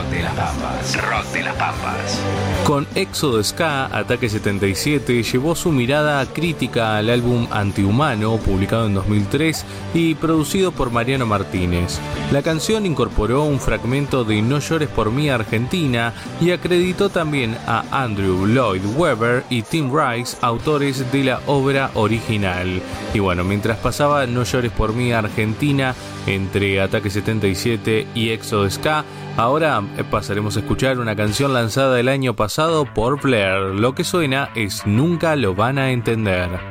Rock de las Pampas. Rock de las Pampas. Con Éxodo Ska, Ataque 77 llevó su mirada crítica al álbum Antihumano, publicado en 2003 y producido por Mariano Martínez. La canción incorporó un fragmento de No llores por mí Argentina y acreditó también a Andrew Lloyd Webber y Tim Rice, autores de la obra original. Y bueno, mientras pasaba No llores por mí Argentina entre Ataque 77 y Éxodo Ska, ahora pasaremos a escuchar una canción lanzada el año pasado por Blair. Lo que suena es Nunca lo van a entender.